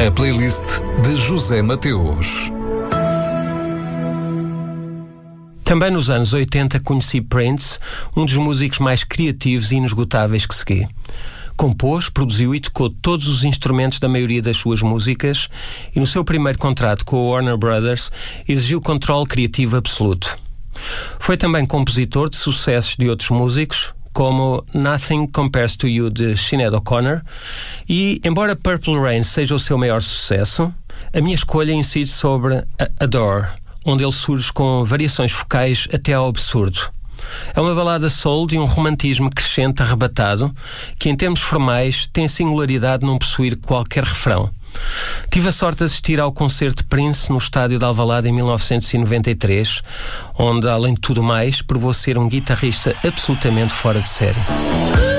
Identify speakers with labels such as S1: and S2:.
S1: A playlist de José Mateus.
S2: Também nos anos 80 conheci Prince, um dos músicos mais criativos e inesgotáveis que segui. Compôs, produziu e tocou todos os instrumentos da maioria das suas músicas e no seu primeiro contrato com a Warner Brothers exigiu controle criativo absoluto. Foi também compositor de sucessos de outros músicos, como Nothing Compares to You de Sinéad O'Connor, e, embora Purple Rain seja o seu maior sucesso, a minha escolha incide sobre Adore, onde ele surge com variações focais até ao absurdo. É uma balada soul de um romantismo crescente arrebatado, que em termos formais tem a singularidade de não possuir qualquer refrão. Tive a sorte de assistir ao concerto de Prince no estádio de Alvalade em 1993, onde, além de tudo mais, provou ser um guitarrista absolutamente fora de série.